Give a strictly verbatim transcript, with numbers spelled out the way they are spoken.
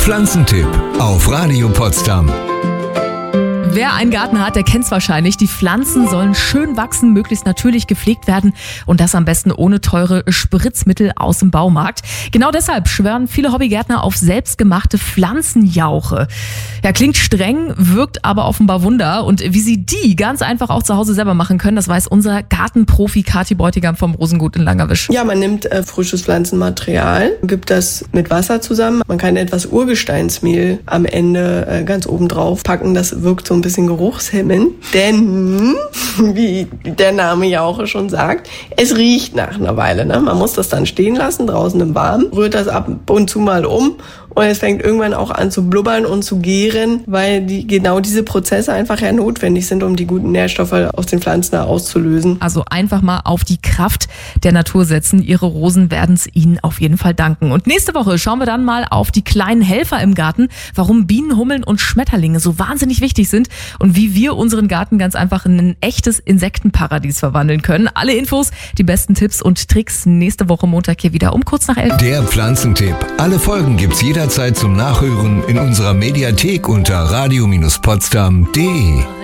Pflanzentipp auf Radio Potsdam. Wer einen Garten hat, der kennt es wahrscheinlich. Die Pflanzen sollen schön wachsen, möglichst natürlich gepflegt werden und das am besten ohne teure Spritzmittel aus dem Baumarkt. Genau deshalb schwören viele Hobbygärtner auf selbstgemachte Pflanzenjauche. Ja, klingt streng, wirkt aber offenbar Wunder. Und wie sie die ganz einfach auch zu Hause selber machen können, das weiß unser Gartenprofi Kathi Bräutigam vom Rosengut in Langerwisch. Ja, man nimmt äh, frisches Pflanzenmaterial, gibt das mit Wasser zusammen. Man kann etwas Urgesteinsmehl am Ende äh, ganz oben drauf packen. Das wirkt so ein bisschen geruchshemmend, denn, wie der Name Jauche schon sagt, es riecht nach einer Weile. Ne? Man muss das dann stehen lassen, draußen im Warmen, rührt das ab und zu mal um und es fängt irgendwann auch an zu blubbern und zu gären, weil die, genau diese Prozesse einfach ja notwendig sind, um die guten Nährstoffe aus den Pflanzen da auszulösen. Also einfach mal auf die Kraft der Natur setzen. Ihre Rosen werden es Ihnen auf jeden Fall danken. Und nächste Woche schauen wir dann mal auf die kleinen Helfer im Garten, warum Bienen, Hummeln und Schmetterlinge so wahnsinnig wichtig sind und wie wir unseren Garten ganz einfach in ein echtes Insektenparadies verwandeln können. Alle Infos, die besten Tipps und Tricks nächste Woche Montag hier wieder um kurz nach elf. Der Pflanzentipp. Alle Folgen gibt's jederzeit zum Nachhören in unserer Mediathek unter radio Bindestrich potsdam punkt de.